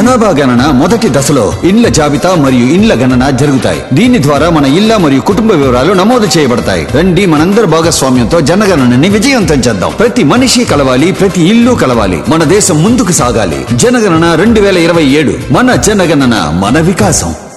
జనాభా గణన మొదటి దశలో ఇండ్ల జాబితా మరియు ఇండ్ల గణన జరుగుతాయి. దీని ద్వారా మన ఇళ్ల మరియు కుటుంబ వివరాలు నమోదు చేయబడతాయి. రండి మనందరి భాగస్వామ్యంతో జనగణనని విజయవంతం చేద్దాం. ప్రతి మనిషి కలవాలి, ప్రతి ఇల్లు కలవాలి. మన దేశం ముందుకు సాగాలి. జనగణన 2027 మన జనగణన మన వికాసం.